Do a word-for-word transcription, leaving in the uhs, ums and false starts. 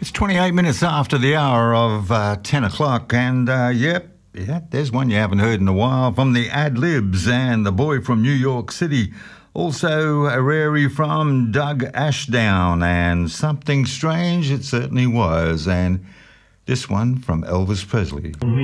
It's twenty-eight minutes after the hour of uh, ten o'clock, and uh, yep, yeah, there's one you haven't heard in a while from the Ad-Libs and the boy from New York City. Also, a rarity from Doug Ashdown, and Something Strange It Certainly Was, and this one from Elvis Presley.